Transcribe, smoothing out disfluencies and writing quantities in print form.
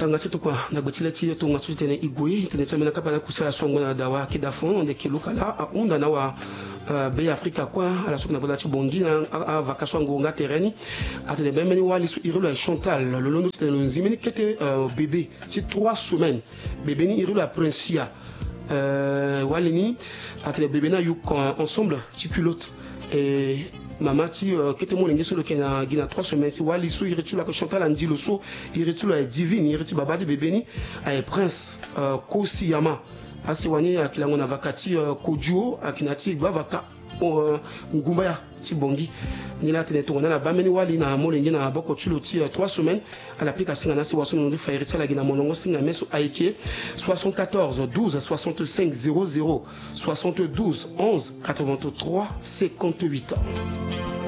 tanga chetu kwa na gotile ti to ngasu tene igwe tene tsamena kapala kusala songo na dawa ke da fond de kilukala a unda na wa be Afrika kwa ala sokna bola ti bongi na a vacation ngonga terreni atene bemeni wali su irulu a Chantal le londo tene nzimeni kete bébé ti 3 semaines bébé ni irulu a Princia walini atene bébé na yu ensemble ti pilote et maman ti kete mo lengi so le kena gina 3 semaines si wali su iritu la Chantal andi lo so iritu la divine iritu baba di bébé ni ay prince Kosiyama asiwani akilango na vakati kojuo akinati gba vaka ngumba ya tibongi ni la tene to na bameni wali na mo lengi na boko tulo ti 3 semaines à l'application singa na si waso no fa iriti la gina monongo singa meso aike 74 12 65 00 72 11 83 58